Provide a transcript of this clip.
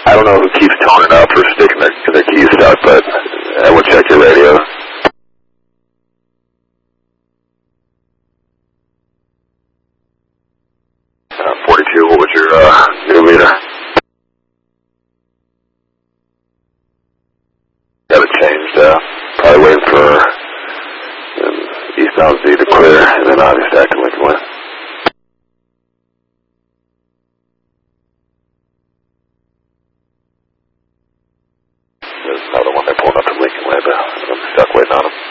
I don't know who keeps toning up or sticking their keys stuck, but I will check your radio. 42, what was your new meter? Got it changed, probably waiting for eastbound Z to clear, and then obviously I can Lincoln Way. There's another one they're pulling up from Lincoln Way, but I'm stuck waiting on them.